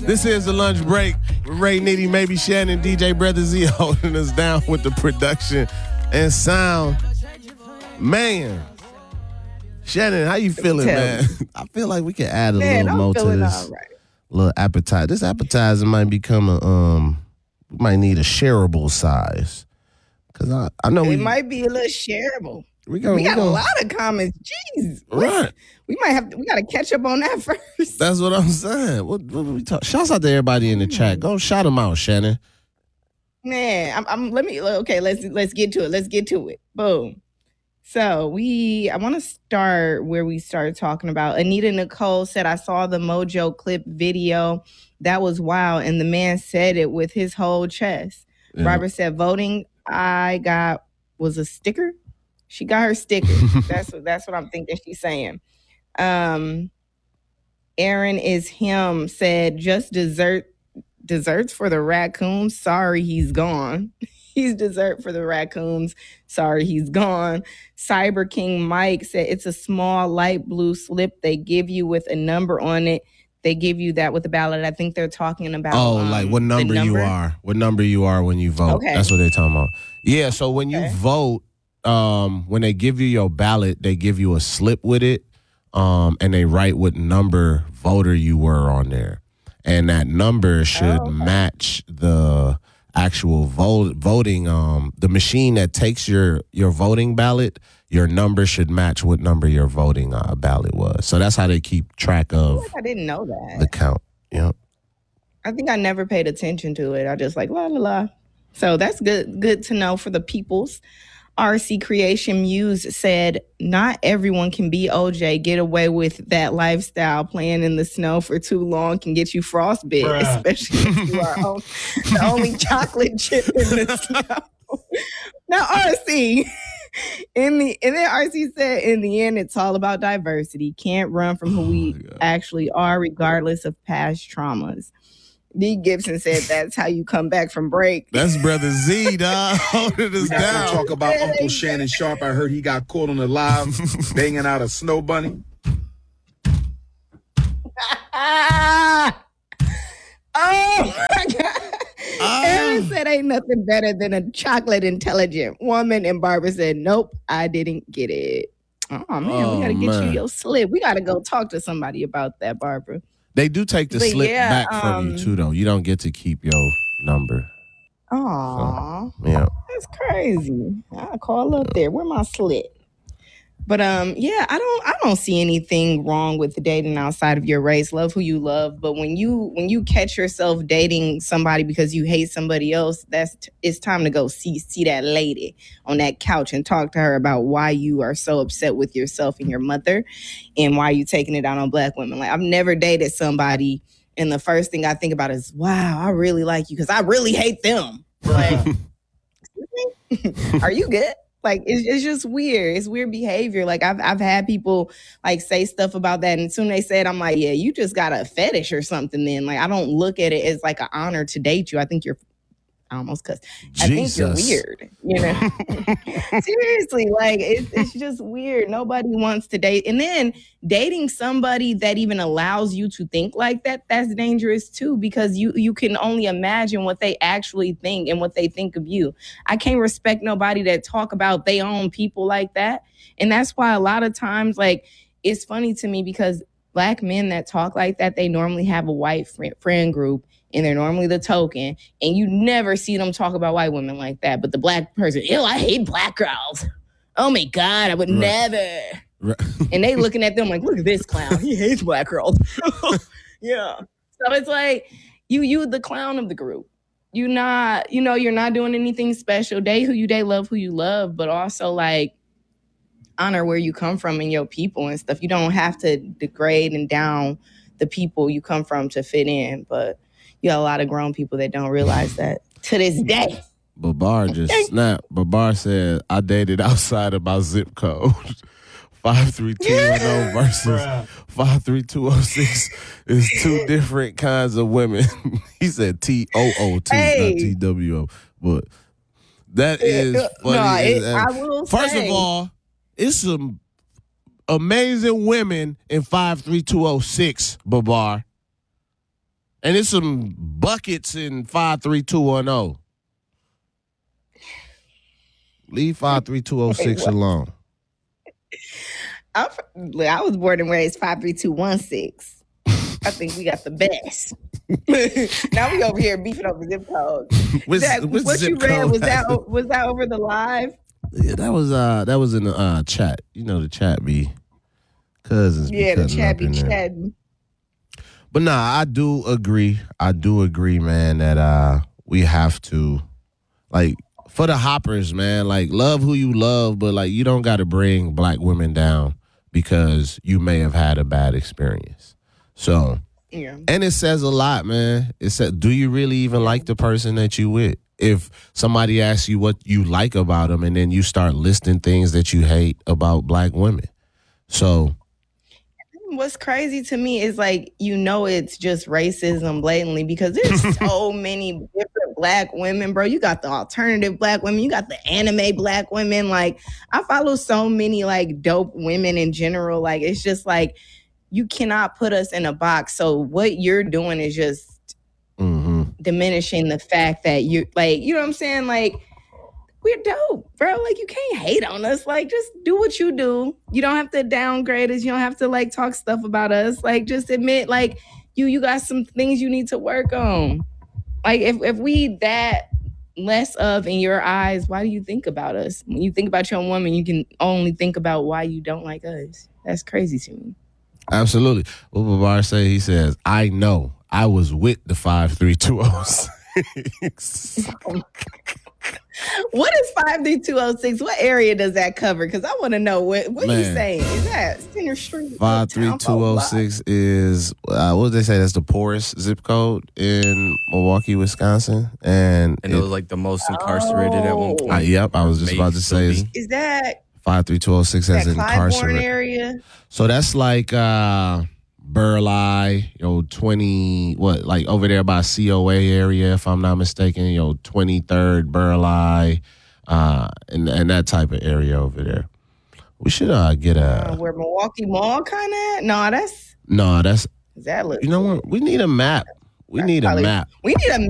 This is the lunch break with Ray Nitty, maybe Shannon, DJ Brother Z holding us down with the production and sound. Man, Shannon, how you feeling, man? I feel like we can add a little more to this little appetizer. This appetizer might become we might need a shareable size. Cause I know it might be a little shareable. We got a lot of comments. Jeez. Right. We gotta catch up on that first. That's what I'm saying. What we talk? Shouts out to everybody in the chat. Go shout them out, Shannon. Man, let's get to it. Let's get to it. Boom. So I want to start where we started talking about. Anita Nicole said, I saw the Mojo clip video. That was wild. And the man said it with his whole chest. Yeah. Barbara said, voting I got was a sticker. She got her sticker. That's what I'm thinking she's saying. Aaron is him said, just desserts for the raccoons. Sorry, he's gone. He's dessert for the raccoons. Sorry, he's gone. Cyber King Mike said, it's a small light blue slip they give you with a number on it. They give you that with the ballot. I think they're talking about like what number you are. What number you are when you vote. Okay. That's what they're talking about. Yeah, so when you vote, when they give you your ballot, they give you a slip with it, and they write what number voter you were on there. And that number should match the actual voting. The machine that takes your voting ballot, your number should match what number your voting ballot was. So that's how they keep track of. I didn't know that. The count. Yep. I think I never paid attention to it. I just like la la la. So that's good to know for the peoples. RC Creation Muse said, not everyone can be OJ. Get away with that lifestyle. Playing in the snow for too long can get you frostbite, especially if you are the only chocolate chip in the snow. Now, RC, and then RC said, in the end, it's all about diversity. Can't run from who we actually are, regardless of past traumas. D. Gibson said that's how you come back from break. That's Brother Z, dog. Holding us down. We got to talk about Uncle Shannon Sharp. I heard he got caught on the live banging out a snow bunny. Oh, my God. Aaron said ain't nothing better than a chocolate intelligent woman. And Barbara said, nope, I didn't get it. Oh, man, we got to get you your slip. We got to go talk to somebody about that, Barbara. They do take the slip back from you, too, though. You don't get to keep your number. Aw. So, yeah. That's crazy. I'll call up there. Where my slip? But I don't see anything wrong with dating outside of your race. Love who you love. But when you catch yourself dating somebody because you hate somebody else, it's time to go see that lady on that couch and talk to her about why you are so upset with yourself and your mother and why you taking it out on black women. Like, I've never dated somebody and the first thing I think about is, wow, I really like you because I really hate them. Like, are you good? Like, it's just weird. It's weird behavior. Like, I've had people, like, say stuff about that. And as soon as they say it, I'm like, yeah, you just got a fetish or something then. Like, I don't look at it as, like, an honor to date you. I think you're... I almost cussed. I think you're weird, you know? Seriously, like, it's just weird. Nobody wants to date. And then dating somebody that even allows you to think like that, that's dangerous too, because you can only imagine what they actually think and what they think of you. I can't respect nobody that talk about their own people like that. And that's why a lot of times, like, it's funny to me because black men that talk like that, they normally have a white friend group. And they're normally the token. And you never see them talk about white women like that. But the black person, ew, I hate black girls. Oh, my God, I would never. Right. And they looking at them like, look at this clown. He hates black girls. Yeah. So it's like, you the clown of the group. You're not doing anything special. Date who you date, love who you love. But also, like, honor where you come from and your people and stuff. You don't have to degrade and down the people you come from to fit in. But you got a lot of grown people that don't realize that to this day. Babar just snapped. Babar said, I dated outside of my zip code. 53210 versus 53206 is two different kinds of women. He said TOOT, not TWO. But that is funny. I will First of all, it's some amazing women in 53206, Babar. And it's some buckets in 53210. Leave 53206 alone. I was born and raised 53216. I think we got the best. Now we over here beefing over zip codes. What you read was that over the live? Yeah, that was in the chat. You know the chat be cousins. Yeah, the chat be chatting. But nah, I do agree. Man, that we have to, like, for the hoppers, man, like, love who you love, but like, you don't got to bring black women down because you may have had a bad experience. So, yeah. And it says a lot, man. It said, do you really even like the person that you with? If somebody asks you what you like about them and then you start listing things that you hate about black women. So, what's crazy to me is, like, it's just racism blatantly, because there's so many different black women, bro. You got the alternative black women. You got the anime black women. Like, I follow so many, like, dope women in general. Like, it's just like, you cannot put us in a box. So what you're doing is just diminishing the fact that you, like, you know what I'm saying? Like, we're dope, bro. Like, you can't hate on us. Like, just do what you do. You don't have to downgrade us. You don't have to, like, talk stuff about us. Like, just admit, like, you got some things you need to work on. Like, if we that less of in your eyes, why do you think about us? When you think about your own woman, you can only think about why you don't like us. That's crazy to me. Absolutely. What Babar say? He says, I know. I was with the 53206. What is 53206? What area does that cover? Because I want to know what he's saying. Is that Center Street? 53206 is, what did they say? That's the poorest zip code in Milwaukee, Wisconsin. And it was like the most incarcerated at one point. Yep, I was just about to say. Is that 53206 has an incarcerated area? So that's like Burleigh, 20, like over there by COA area, if I'm not mistaken, 23rd Burleigh, and that type of area over there. We should get where Milwaukee Mall kind of? No, that's. That looks. You know what? We need a map. We need a map.